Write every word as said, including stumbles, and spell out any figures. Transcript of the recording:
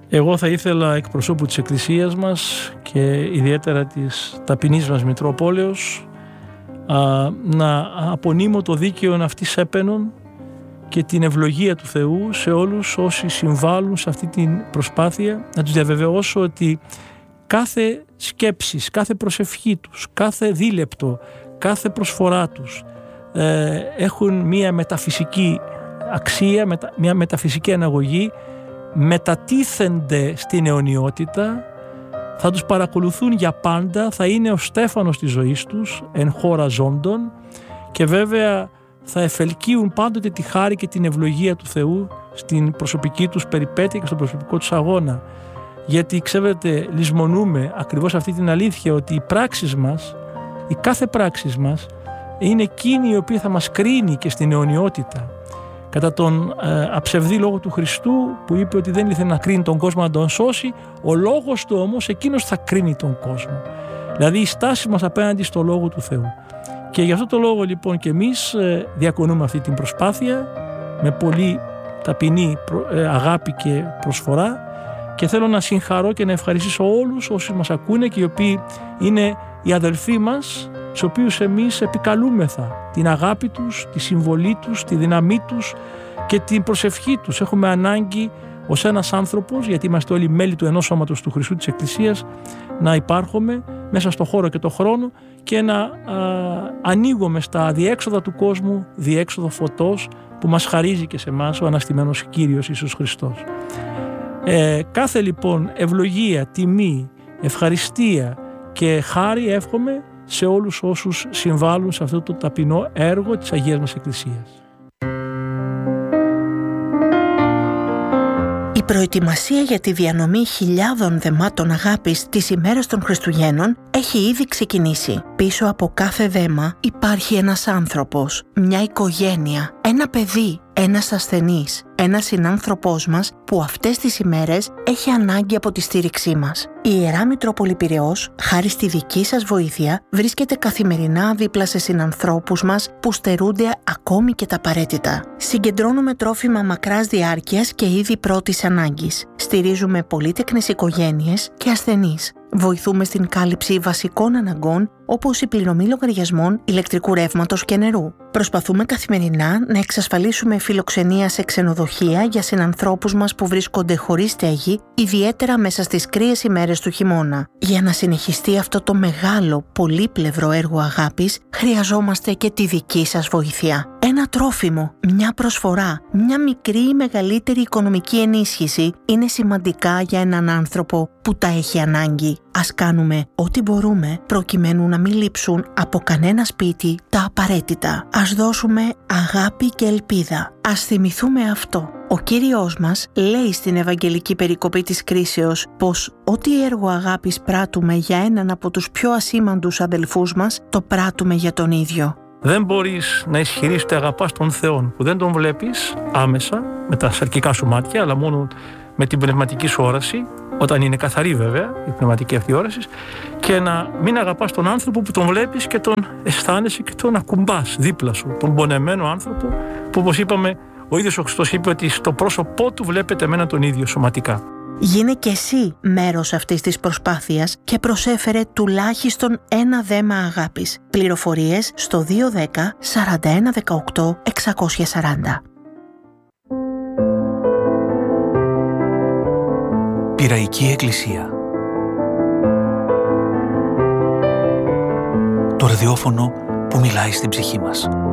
Εγώ θα ήθελα εκπροσώπου της Εκκλησίας μας και ιδιαίτερα της ταπεινής μας Μητροπόλεως α, να απονείμω το δίκαιο αυτής έπαινων και την ευλογία του Θεού σε όλους όσοι συμβάλλουν σε αυτή την προσπάθεια, να τους διαβεβαιώσω ότι κάθε σκέψης, κάθε προσευχή τους, κάθε δίλεπτο, κάθε προσφορά τους ε, έχουν μία μεταφυσική αξία, μία μεταφυσική αναγωγή, μετατίθενται στην αιωνιότητα, θα τους παρακολουθούν για πάντα, θα είναι ο στέφανος της ζωής τους εν χώρα ζώντων και βέβαια θα εφελκύουν πάντοτε τη χάρη και την ευλογία του Θεού στην προσωπική τους περιπέτεια και στον προσωπικό τους αγώνα. Γιατί ξέρετε, λησμονούμε ακριβώς αυτή την αλήθεια ότι οι πράξεις μας, η κάθε πράξης μας είναι εκείνη η οποία θα μας κρίνει και στην αιωνιότητα. Κατά τον ε, αψευδή λόγο του Χριστού που είπε ότι δεν ήθελε να κρίνει τον κόσμο να τον σώσει, ο λόγος του όμως εκείνος θα κρίνει τον κόσμο. Δηλαδή η στάση μας απέναντι στο λόγο του Θεού. Και γι' αυτό το λόγο λοιπόν και εμείς ε, διακονούμε αυτή την προσπάθεια με πολύ ταπεινή ε, αγάπη και προσφορά και θέλω να συγχαρώ και να ευχαριστήσω όλους όσοι μας ακούνε και οι οποίοι είναι οι αδελφοί μας, στους οποίους εμείς επικαλούμεθα την αγάπη τους, τη συμβολή τους, τη δύναμή τους και την προσευχή τους. Έχουμε ανάγκη ως ένας άνθρωπος, γιατί είμαστε όλοι μέλη του ενός σώματος του Χριστού της Εκκλησίας, να υπάρχουμε μέσα στο χώρο και το χρόνο και να α, ανοίγουμε στα διέξοδα του κόσμου διέξοδο φωτός που μας χαρίζει και σε εμάς ο αναστημένος Κύριος Ιησούς Χριστός. Ε, κάθε λοιπόν ευλογία, τιμή, ευχαριστία και χάρη εύχομαι σε όλους όσους συμβάλλουν σε αυτό το ταπεινό έργο της Αγίας μας Εκκλησίας. Η προετοιμασία για τη διανομή χιλιάδων δεμάτων αγάπης τις ημέρες των Χριστουγέννων έχει ήδη ξεκινήσει. Πίσω από κάθε δέμα υπάρχει ένας άνθρωπος, μια οικογένεια, ένα παιδί, ένας ασθενής, ένας συνάνθρωπός μας που αυτές τις ημέρες έχει ανάγκη από τη στήριξή μας. Η Ιερά Μητρόπολη Πειραιώς, χάρη στη δική σας βοήθεια, βρίσκεται καθημερινά δίπλα σε συνανθρώπους μας που στερούνται ακόμη και τα απαραίτητα. Συγκεντρώνουμε τρόφιμα μακράς διάρκειας και είδη πρώτης ανάγκης. Στηρίζουμε πολύτεκνες οικογένειες και ασθενείς. Βοηθούμε στην κάλυψη βασικών αναγκών όπως η πληρωμή λογαριασμών ηλεκτρικού ρεύματος και νερού. Προσπαθούμε καθημερινά να εξασφαλίσουμε φιλοξενία σε ξενοδοχεία για συνανθρώπους μας που βρίσκονται χωρίς στέγη, ιδιαίτερα μέσα στις κρύες ημέρες του χειμώνα. Για να συνεχιστεί αυτό το μεγάλο, πολύπλευρο έργο αγάπης, χρειαζόμαστε και τη δική σας βοήθεια. Ένα τρόφιμο, μια προσφορά, μια μικρή ή μεγαλύτερη οικονομική ενίσχυση είναι σημαντικά για έναν άνθρωπο που τα έχει ανάγκη. Ας κάνουμε ό,τι μπορούμε προκειμένου να μην λείψουν από κανένα σπίτι τα απαραίτητα. Ας δώσουμε αγάπη και ελπίδα. Ας θυμηθούμε αυτό. Ο Κύριος μας λέει στην Ευαγγελική περικοπή της κρίσεως πως ό,τι έργο αγάπης πράττουμε για έναν από τους πιο ασήμαντους αδελφούς μας, το πράττουμε για τον ίδιο. Δεν μπορείς να ισχυρίζεις ότι αγαπάς τον Θεό που δεν τον βλέπεις άμεσα με τα σαρκικά σου μάτια, αλλά μόνο με την πνευματική σου όραση, όταν είναι καθαρή βέβαια η πνευματική αυτή όραση, και να μην αγαπάς τον άνθρωπο που τον βλέπεις και τον αισθάνεσαι και τον ακουμπάς δίπλα σου, τον πονεμένο άνθρωπο που, όπως είπαμε, ο ίδιος ο Χριστός είπε ότι στο πρόσωπό του βλέπετε εμένα τον ίδιο σωματικά. Γίνε και εσύ μέρος αυτής της προσπάθειας και προσέφερε τουλάχιστον ένα δέμα αγάπης. Πληροφορίες στο δύο ένα μηδέν σαράντα ένα δεκαοκτώ εξακόσια σαράντα. Πειραϊκή Εκκλησία. Το ραδιόφωνο που μιλάει στην ψυχή μας.